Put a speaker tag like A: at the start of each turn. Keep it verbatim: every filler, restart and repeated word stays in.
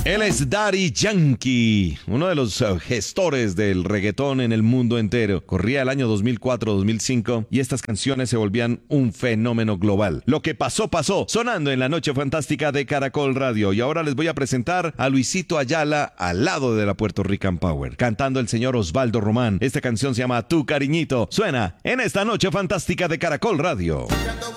A: Él es Daddy Yankee, uno de los uh, gestores del reggaetón en el mundo entero. Corría el año dos mil cuatro dos mil cinco y estas canciones se volvían un fenómeno global. Lo que pasó, pasó, sonando en la noche fantástica de Caracol Radio. Y ahora les voy a presentar a Luisito Ayala al lado de la Puerto Rican Power, cantando el señor Osvaldo Román. Esta canción se llama Tu Cariñito. Suena en esta noche fantástica de Caracol Radio.